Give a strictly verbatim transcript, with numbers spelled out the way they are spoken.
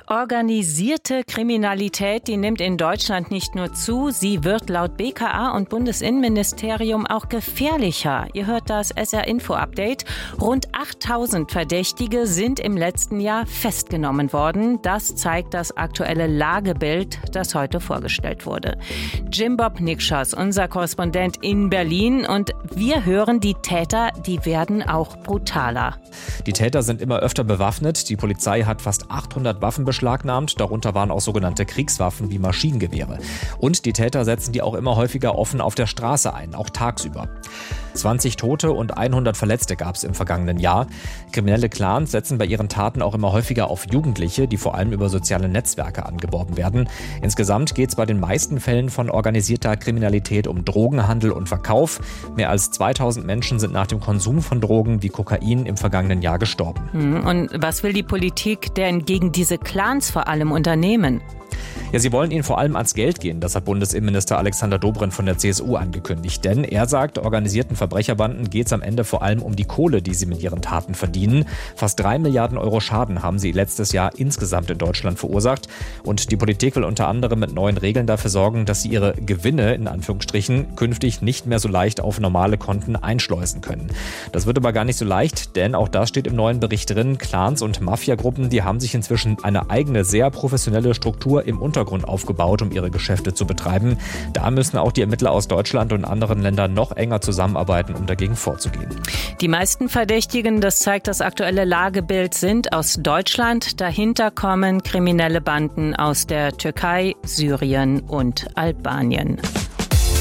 Organisierte Kriminalität, die nimmt in Deutschland nicht nur zu, sie wird laut B K A und Bundesinnenministerium auch gefährlicher. Ihr hört das S R-Info-Update. Rund achttausend Verdächtige sind im letzten Jahr festgenommen worden. Das zeigt das aktuelle Lagebild, das heute vorgestellt wurde. Jim Bob Nikschas, unser Korrespondent in Berlin. Und wir hören, die Täter, die werden auch brutaler. Die Täter sind immer öfter bewaffnet. Die Polizei hat fast achthundert Waffen beschlagnahmt. Darunter waren auch sogenannte Kriegswaffen wie Maschinengewehre. Und die Täter setzen die auch immer häufiger offen auf der Straße ein, auch tagsüber. zwanzig Tote und hundert Verletzte gab es im vergangenen Jahr. Kriminelle Clans setzen bei ihren Taten auch immer häufiger auf Jugendliche, die vor allem über soziale Netzwerke angeworben werden. Insgesamt geht es bei den meisten Fällen von organisierter Kriminalität um Drogenhandel und Verkauf. Mehr als zweitausend Menschen sind nach dem Konsum von Drogen wie Kokain im vergangenen Jahr gestorben. Und was will die Politik denn gegen diese Clans vor allem unternehmen? Ja, sie wollen ihnen vor allem ans Geld gehen. Das hat Bundesinnenminister Alexander Dobrindt von der C S U angekündigt. Denn er sagt, organisierten Verbrecherbanden geht es am Ende vor allem um die Kohle, die sie mit ihren Taten verdienen. Fast drei Milliarden Euro Schaden haben sie letztes Jahr insgesamt in Deutschland verursacht. Und die Politik will unter anderem mit neuen Regeln dafür sorgen, dass sie ihre Gewinne, in Anführungsstrichen, künftig nicht mehr so leicht auf normale Konten einschleusen können. Das wird aber gar nicht so leicht, denn auch das steht im neuen Bericht drin. Clans und Mafiagruppen, die haben sich inzwischen eine eigene, sehr professionelle Struktur im Untergrund aufgebaut, um ihre Geschäfte zu betreiben. Da müssen auch die Ermittler aus Deutschland und anderen Ländern noch enger zusammenarbeiten, um dagegen vorzugehen. Die meisten Verdächtigen, das zeigt das aktuelle Lagebild, sind aus Deutschland. Dahinter kommen kriminelle Banden aus der Türkei, Syrien und Albanien.